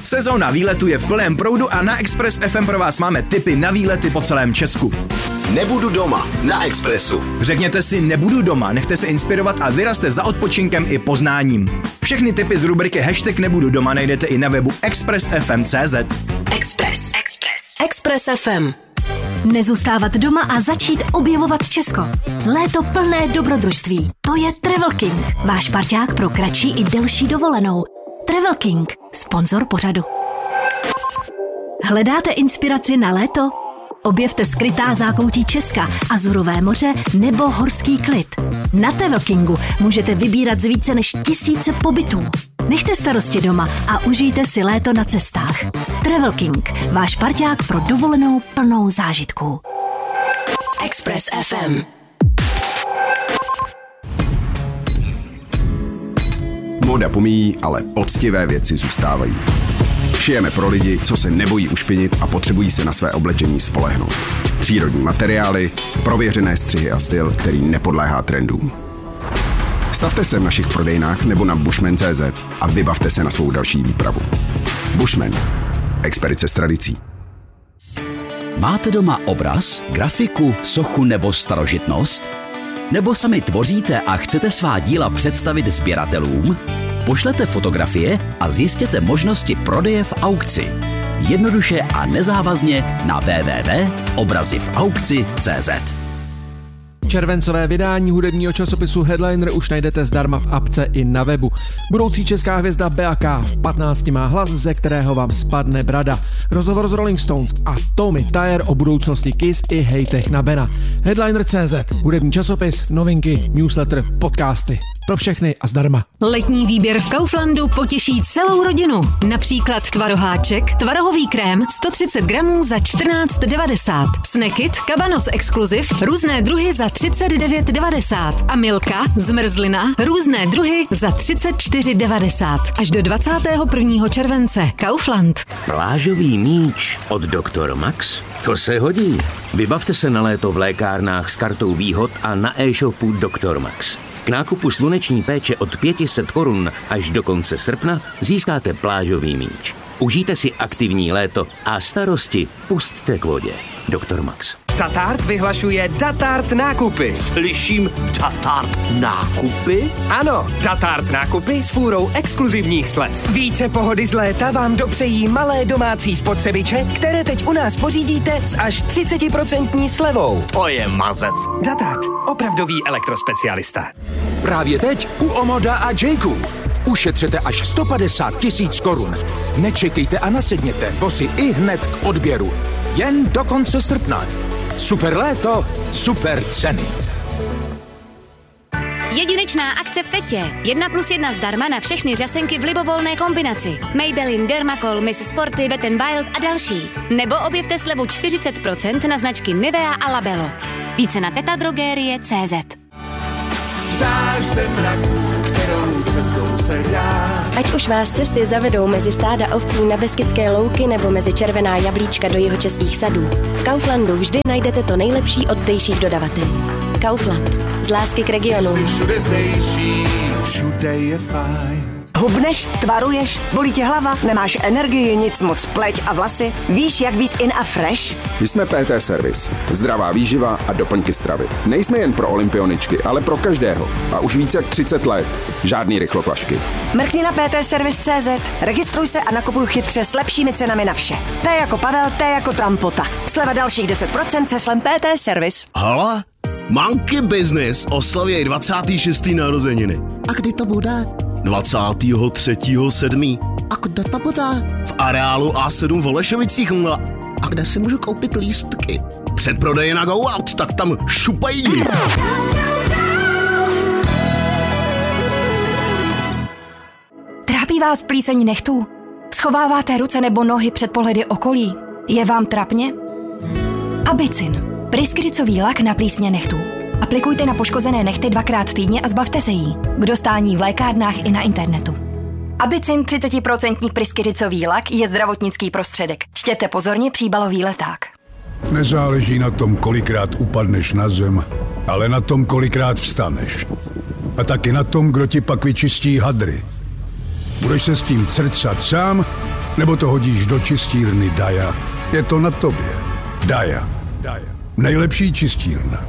Sezóna výletu je v plném proudu a na Express FM pro vás máme tipy na výlety po celém Česku. Nebudu doma na Expressu. Řekněte si nebudu doma, nechte se inspirovat a vyrazte za odpočinkem i poznáním. Všechny tipy z rubriky Hashtag nebudu doma najdete i na webu expressfm.cz. Express FM. Nezůstávat doma a začít objevovat Česko. Léto plné dobrodružství. To je Travel King, váš parťák pro kratší i delší dovolenou. Travel King, sponzor pořadu. Hledáte inspiraci na léto? Objevte skrytá zákoutí Česka, Azurové moře nebo horský klid. Na Travel Kingu můžete vybírat z více než 1000 pobytů. Nechte starosti doma a užijte si léto na cestách. Travel King, váš parťák pro dovolenou plnou zážitků. Express FM. Móda pomíjí, ale poctivé věci zůstávají. Šijeme pro lidi, co se nebojí ušpinit a potřebují se na své oblečení spolehnout. Přírodní materiály, prověřené střihy a styl, který nepodléhá trendům. Stavte se v našich prodejnách nebo na bushman.cz a vybavte se na svou další výpravu. Bushman. Expedice s tradicí. Máte doma obraz, grafiku, sochu nebo starožitnost? Nebo sami tvoříte a chcete svá díla představit sběratelům? Pošlete fotografie a zjistěte možnosti prodeje v aukci. Jednoduše a nezávazně na www.obrazivaukci.cz. Červencové vydání hudebního časopisu Headliner už najdete zdarma v apce i na webu. Budoucí česká hvězda BAK v 15 má hlas, ze kterého vám spadne brada. Rozhovor s Rolling Stones a Tommy Thayer o budoucnosti Kiss i hejtech na Bena. Headliner.cz, hudební časopis, novinky, newsletter, podcasty. Pro všechny a zdarma. Letní výběr v Kauflandu potěší celou rodinu. Například tvaroháček, tvarohový krém 130 gramů za 14,90. Snackit, Cabanos Exclusive, různé druhy za 39,90. A Milka, zmrzlina, různé druhy za 34,90. Až do 21. července. Kaufland. Plážový míč od Dr. Max? To se hodí. Vybavte se na léto v lékárnách s kartou výhod a na e-shopu Dr. Max. K nákupu sluneční péče od 500 korun až do konce srpna získáte plážový míč. Užijte si aktivní léto a starosti pusťte k vodě. Dr. Max. Datart vyhlašuje Datart nákupy. Slyším Datart nákupy? Ano, Datart nákupy s fůrou exkluzivních slev. Více pohody z léta vám dopřejí malé domácí spotřebiče, které teď u nás pořídíte s až 30% slevou. To je mazec. Datart, opravdový elektrospecialista. Právě teď u Omoda a Jayku. Ušetřete až 150 000 korun. Nečekejte a nasedněte, vozy i hned k odběru. Jen do konce srpna. Super léto, super ceny. Jedinečná akce v Tetě. 1+1 zdarma na všechny řasenky v libovolné kombinaci. Maybelline, Dermacol, Miss Sporty, Wet n Wild a další. Nebo objevte slevu 40% na značky Nivea a Labello. Více na tetadrogerie.cz. Ptáš se mraků, kterou cestou se dá. Ať už vás cesty zavedou mezi stáda ovcí na Beskydské louky nebo mezi červená jablíčka do jihočeských sadů, v Kauflandu vždy najdete to nejlepší od zdejších dodavatelů. Kaufland. Z lásky k regionu. Jsi všude zdejší, všude je fajn. Hubneš, tvaruješ, bolí tě hlava, nemáš energii, nic moc, pleť a vlasy? Víš, jak být in a fresh? My jsme PT Service. Zdravá výživa a doplňky stravy. Nejsme jen pro olympioničky, ale pro každého. A už více jak 30 let. Žádný rychlokvašky. Mrkni na ptservice.cz, registruj se a nakupuj chytře s lepšími cenami na vše. P jako Pavel, T jako Trampota. Sleva dalších 10% se slem PT Service. Hala? Monkey Business oslaví 26. narozeniny. A kdy to bude? 23.7. A kde to bude? V areálu A7 v Holešovicích. A kde si můžu koupit lístky? Předprodeje na Go Out, tak tam šupají. Trápí vás plíseň nechtů? Schováváte ruce nebo nohy před pohledy okolí? Je vám trapně? Abicin. Pryskyřicový lak na plísně nechtů. Aplikujte na poškozené nehty 2x týdně a zbavte se jí. K dostání v lékárnách i na internetu. Abicin 30% pryskyřicový lak je zdravotnický prostředek. Čtěte pozorně příbalový leták. Nezáleží na tom, kolikrát upadneš na zem, ale na tom, kolikrát vstaneš. A taky na tom, kdo ti pak vyčistí hadry. Budeš se s tím crcat sám, Nebo to hodíš do čistírny Daja. Je to na tobě. Daja. Nejlepší čistírna.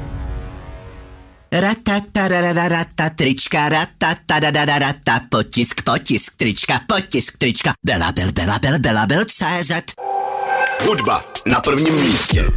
Rata, trička, rata, potisk, trička, Bela CZ. Hudba na prvním místě.